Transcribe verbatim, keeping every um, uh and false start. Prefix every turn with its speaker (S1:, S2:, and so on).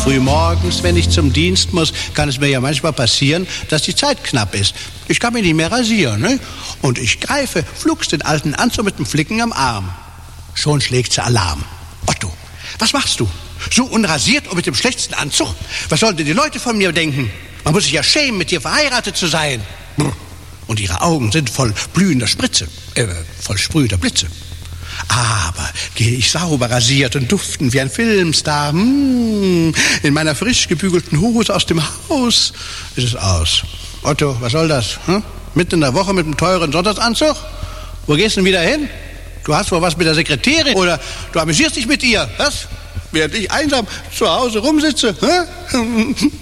S1: Früh morgens, wenn ich zum Dienst muss, kann es mir ja manchmal passieren, dass die Zeit knapp ist. Ich kann mich nicht mehr rasieren, ne? Und ich greife flugs den alten Anzug mit dem Flicken am Arm. Schon schlägt sie Alarm. Otto, was machst du? So unrasiert und mit dem schlechtesten Anzug? Was sollen denn die Leute von mir denken? Man muss sich ja schämen, mit dir verheiratet zu sein. Und ihre Augen sind voll blühender Spritze, äh, voll sprühender Blitze. Aber gehe ich sauber rasiert und duftend wie ein Filmstar, hm, in meiner frisch gebügelten Hose aus dem Haus, ist es aus. Otto, was soll das? Hm? Mitten in der Woche mit einem teuren Sonntagsanzug? Wo gehst du denn wieder hin? Du hast wohl was mit der Sekretärin oder du amüsierst dich mit ihr, was? Während ich einsam zu Hause rumsitze, hm?